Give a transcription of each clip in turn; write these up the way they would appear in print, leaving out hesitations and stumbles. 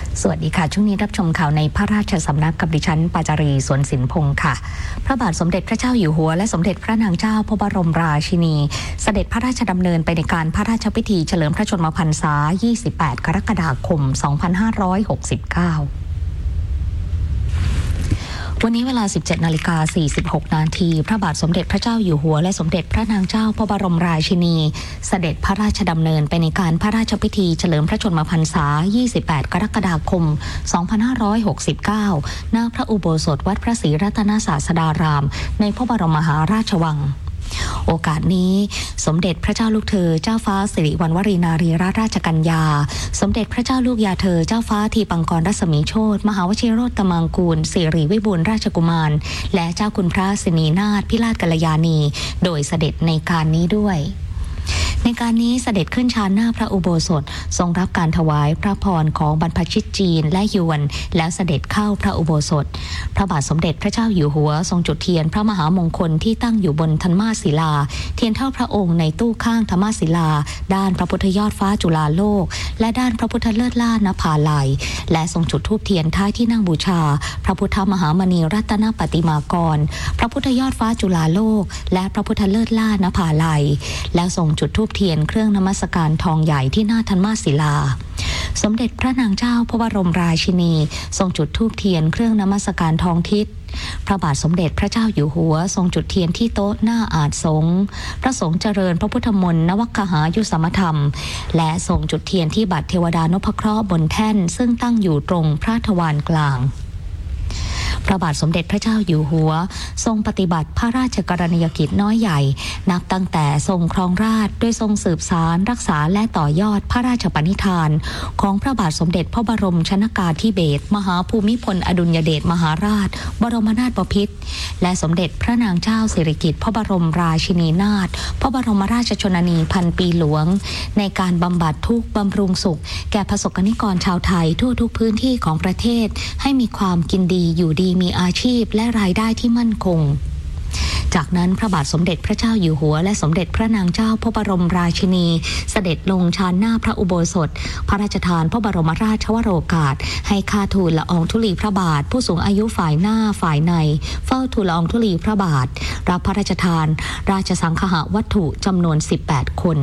สวัสดีค่ะช่วงนี้รับชมข่าวในพระราชสำนักกับดิฉันปาจารีสวนสินพงศ์ค่ะพระบาทสมเด็จพระเจ้าอยู่หัวและสมเด็จพระนางเจ้าพระบรมราชินีเสด็จพระราชดำเนินไปในการพระราชพิธีเฉลิมพระชนมพรรษา 28 กรกฎาคม 2569วันนี้เวลา 17:46 นาทีพระบาทสมเด็จพระเจ้าอยู่หัวและสมเด็จพระนางเจ้าพระบรมราชินีเสด็จพระราชดำเนินไปในการพระราชพิธีเฉลิมพระชนมพรรษา 28 กรกฎาคม 2569 ณ พระอุโบสถวัดพระศรีรัตนศาสดารามในพระบรมมหาราชวังโอกาสนี้สมเด็จพระเจ้าลูกเธอเจ้าฟ้าสิริวัณวรีนารีราชกัญญาสมเด็จพระเจ้าลูกยาเธอเจ้าฟ้าทีปังกรรัศมีโชติมหาวชิโรตมังกูลสิริวิบูลย์ราชกุมารและเจ้าคุณพระสินีนาถพิราชกัลยาณีโดยเสด็จในการนี้ด้วยในการนี้เสด็จขึ้นชานหน้าพระอุโบสถทรงรับการถวายพระพรของบรรพชิตจีนและยวนแล้วเสด็จเข้าพระอุโบสถพระบาทสมเด็จพระเจ้าอยู่หัวทรงจุดเทียนพระมหามงคลที่ตั้งอยู่บนธรรมาศิลาเทียนเท่าพระองค์ในตู้ข้างธรรมาศิลาด้านพระพุทธยอดฟ้าจุฬาโลกและด้านพระพุทธเลิศล่านภาลัยและทรงจุดธูปเทียนท้ายที่นั่งบูชาพระพุทธมหามณีรัตนปฏิมากรพระพุทธยอดฟ้าจุฬาโลกและพระพุทธเลิศล่านภาลัยแล้วทรงจุดธูปเทียนเครื่องนมัสการทองใหญ่ที่หน้าธรรมาศิลาสมเด็จพระนางเจ้าพระบรมราชินีทรงจุดธูปเทียนเครื่องนมัสการทองทิศพระบาทสมเด็จพระเจ้าอยู่หัวทรงจุดเทียนที่โต๊ะหน้าอาสน์สงฆ์พระสงฆ์เจริญพระพุทธมนต์นวคหายุสมธรรมและทรงจุดเทียนที่บัตรเทวดานพเคราะห์บนแท่นซึ่งตั้งอยู่ตรงพระทวารกลางพระบาทสมเด็จพระเจ้าอยู่หัวทรงปฏิบัติพระราชกรณียกิจน้อยใหญ่นับตั้งแต่ทรงครองราชย์ด้วยทรงสืบสานรักษาและต่อยอดพระราชปณิธานของพระบาทสมเด็จพระบรมชนกาธิเบศรมหาภูมิพลอดุลยเดชมหาราชบรมนาถบพิตรและสมเด็จพระนางเจ้าสิริกิติ์พระบรมราชินีนาถพระบรมราชชนนีพันปีหลวงในการบำบัดทุกข์บำรุงสุขแก่ประสบกนิกรชาวไทยทั่วทุกพื้นที่ของประเทศให้มีความกินดีอยู่ดีมีอาชีพและรายได้ที่มั่นคงจากนั้นพระบาทสมเด็จพระเจ้าอยู่หัวและสมเด็จพระนางเจ้าพระบรมราชินีเสด็จลงชานหน้าพระอุโบสถพระราชทานพระบรมราชวโรกาสให้ข้าทูลละอองธุลีพระบาทผู้สูงอายุฝ่ายหน้าฝ่ายในเฝ้าทูลละอองธุลีพระบาทรับพระราชทานราชสังฆะวัตถุจำนวน18 คน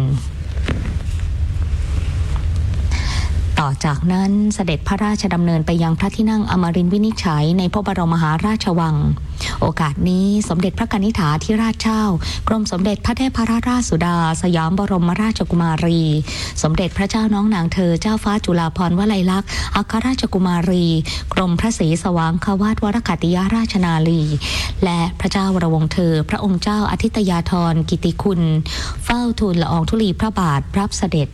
ต่อจากนั้นเสด็จพระราชดำเนินไปยังพระที่นั่งอมรินทร์วินิจฉัยในพระบรมมหาราชวังโอกาสนี้สมเด็จพระกนิษฐาธิราชเจ้ากรมสมเด็จพระเทพรัตนราชสุดาสยามบรมราชกุมารีสมเด็จพระเจ้าน้องนางเธอเจ้าฟ้าจุฬาภรณ์วลัยลักษณ์อัครราชกุมารีกรมพระศรีสว่างคาวาสวรคัตติยราชนาลีและพระเจ้าวรวงศ์เธอพระองค์เจ้าอธิตยาธรกิติคุณเฝ้าทูลละอองธุลีพระบาทรับเสด็จ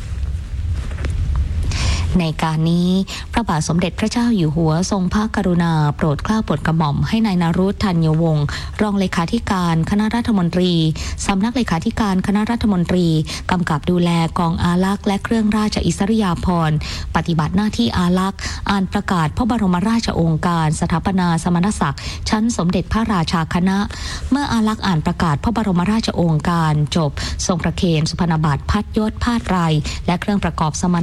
ในการนี้พระบาทสมเด็จพระเจ้าอยู่หัวทรงพระกรุณาโปรดเกล้าโปรดกระหม่อมให้นายนรุตธัญวงศ์รองเลขาธิการคณะรัฐมนตรีสำนักเลขาธิการคณะรัฐมนตรีกำกับดูแลกองอารักษ์และเครื่องราชอิสริยาภรณ์ปฏิบัติหน้าที่อารักษ์อ่านประกาศพระบรมราชโองการสถาปนาสมณศักดิ์ชั้นสมเด็จพระราชาคณะเมื่ออารักษ์อ่านประกาศพระบรมราชโองการจบทรงประเคนสุพรรณบัตรพัดยศพาดไรและเครื่องประกอบสมณ